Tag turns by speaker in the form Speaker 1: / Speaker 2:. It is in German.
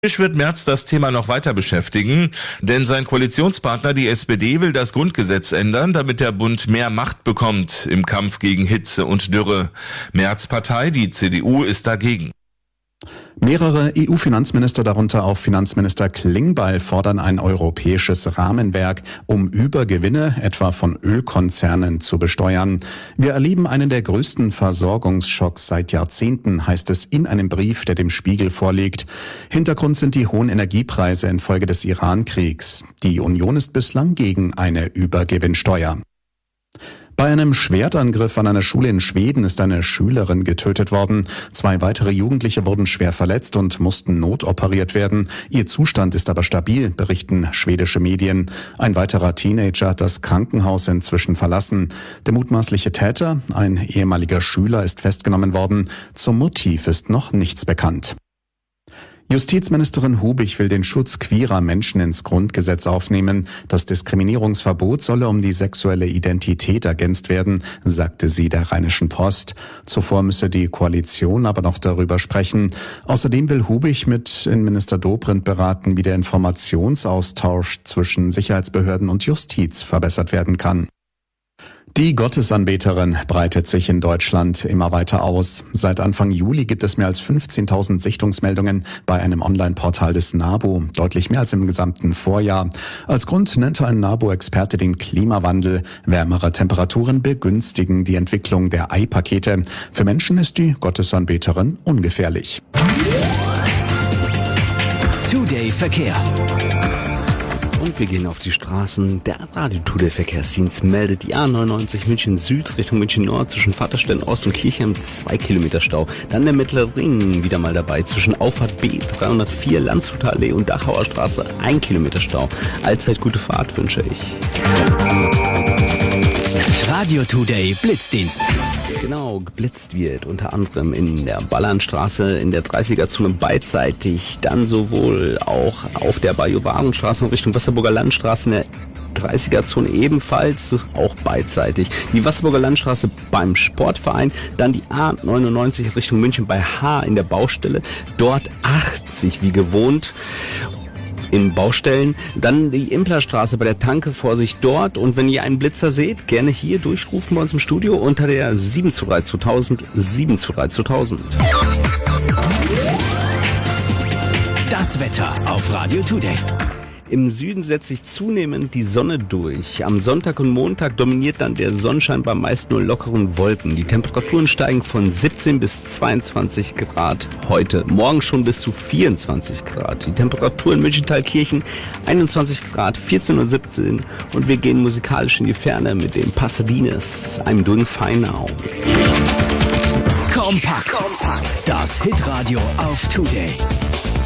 Speaker 1: Wird Merz das Thema noch weiter beschäftigen, denn sein Koalitionspartner, die SPD, will das Grundgesetz ändern, damit der Bund mehr Macht bekommt im Kampf gegen Hitze und Dürre. Merz' Partei, die CDU, ist dagegen.
Speaker 2: Mehrere EU-Finanzminister, darunter auch Finanzminister Klingbeil, fordern ein europäisches Rahmenwerk, um Übergewinne, etwa von Ölkonzernen, zu besteuern. Wir erleben einen der größten Versorgungsschocks seit Jahrzehnten, heißt es in einem Brief, der dem Spiegel vorliegt. Hintergrund sind die hohen Energiepreise infolge des Iran-Kriegs. Die Union ist bislang gegen eine Übergewinnsteuer. Bei einem Schwertangriff an einer Schule in Schweden ist eine Schülerin getötet worden. 2 weitere Jugendliche wurden schwer verletzt und mussten notoperiert werden. Ihr Zustand ist aber stabil, berichten schwedische Medien. Ein weiterer Teenager hat das Krankenhaus inzwischen verlassen. Der mutmaßliche Täter, ein ehemaliger Schüler, ist festgenommen worden. Zum Motiv ist noch nichts bekannt. Justizministerin Hubich will den Schutz queerer Menschen ins Grundgesetz aufnehmen. Das Diskriminierungsverbot solle um die sexuelle Identität ergänzt werden, sagte sie der Rheinischen Post. Zuvor müsse die Koalition aber noch darüber sprechen. Außerdem will Hubich mit Innenminister Dobrindt beraten, wie der Informationsaustausch zwischen Sicherheitsbehörden und Justiz verbessert werden kann. Die Gottesanbeterin breitet sich in Deutschland immer weiter aus. Seit Anfang Juli gibt es mehr als 15.000 Sichtungsmeldungen bei einem Online-Portal des NABU, deutlich mehr als im gesamten Vorjahr. Als Grund nannte ein NABU-Experte den Klimawandel. Wärmere Temperaturen begünstigen die Entwicklung der Ei-Pakete. Für Menschen ist die Gottesanbeterin ungefährlich.
Speaker 3: Today Verkehr.
Speaker 4: Und wir gehen auf die Straßen. Der Radio Today Verkehrsdienst meldet die A99 München Süd Richtung München Nord zwischen Vaterstedt Ost und Kirchheim 2 Kilometer Stau. Dann der Mittlere Ring wieder mal dabei zwischen Auffahrt B 304 Landshuter Allee und Dachauer Straße 1 Kilometer Stau. Allzeit gute Fahrt wünsche ich.
Speaker 3: Radio Today Blitzdienst.
Speaker 4: Genau, geblitzt wird unter anderem in der Ballernstraße, in der 30er-Zone beidseitig, dann sowohl auch auf der Bajuwarenstraße in Richtung Wasserburger Landstraße in der 30er-Zone ebenfalls, auch beidseitig. Die Wasserburger Landstraße beim Sportverein, dann die A99 Richtung München bei H in der Baustelle, dort 80 wie gewohnt. In Baustellen, dann die Implerstraße bei der Tanke, Vorsicht dort, und wenn ihr einen Blitzer seht, gerne hier durchrufen bei uns im Studio unter der 723 2000, 723 2000.
Speaker 3: Das Wetter auf Radio Today.
Speaker 4: Im Süden setzt sich zunehmend die Sonne durch. Am Sonntag und Montag dominiert dann der Sonnenschein bei meist nur lockeren Wolken. Die Temperaturen steigen von 17 bis 22 Grad heute. Morgen schon bis zu 24 Grad. Die Temperatur in Münchental-Kirchen 21 Grad, 14:17 Uhr. Und wir gehen musikalisch in die Ferne mit dem Pasadines. I'm doing fine now.
Speaker 3: Kompakt. Das Hitradio auf Today.